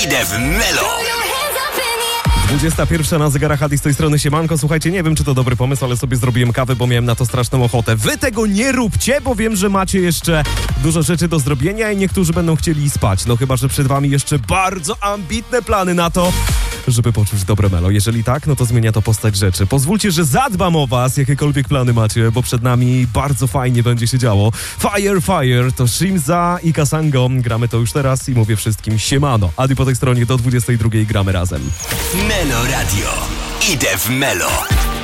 Idę w Melo. 21 na zegarach, Adi z tej strony, siemanko. Słuchajcie, nie wiem, czy to dobry pomysł, ale sobie zrobiłem kawę, bo miałem na to straszną ochotę. Wy tego nie róbcie, bo wiem, że macie jeszcze dużo rzeczy do zrobienia i niektórzy będą chcieli spać. No chyba, że przed wami jeszcze bardzo ambitne plany na to, żeby poczuć dobre melo. Jeżeli tak, no to zmienia to postać rzeczy. Pozwólcie, że zadbam o was, jakiekolwiek plany macie, bo przed nami bardzo fajnie będzie się działo. Fire to Shimza i Kasango. Gramy to już teraz i mówię wszystkim siemano. Adi po tej stronie, do 22 gramy razem. Melo Radio. Idę w Melo.